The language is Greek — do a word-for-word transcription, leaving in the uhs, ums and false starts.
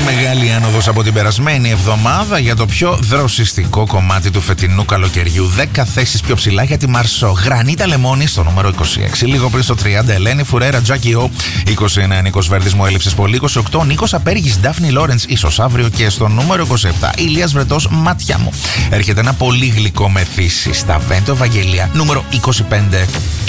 Μεγάλη άνοδος από την περασμένη εβδομάδα για το πιο δροσιστικό κομμάτι του φετινού καλοκαιριού. δέκα θέσεις πιο ψηλά για τη Μαρσό. Γρανίτα Λεμόνι στο νούμερο είκοσι έξι. Λίγο πριν στο τριάντα, Ελένη Φουρέρα, Τζάκι Ο. είκοσι εννέα, Νίκος Βέρδης, Μου έλειψες πολύ. είκοσι οκτώ, Νίκος Απέργης, Ντάφνη Λόρεντς, ίσως αύριο. Και στο νούμερο είκοσι επτά, Ηλίας Βρετός, Μάτια μου. Έρχεται ένα πολύ γλυκό μεθύσι στα Βέντο Ευαγγελία, νούμερο είκοσι πέντε.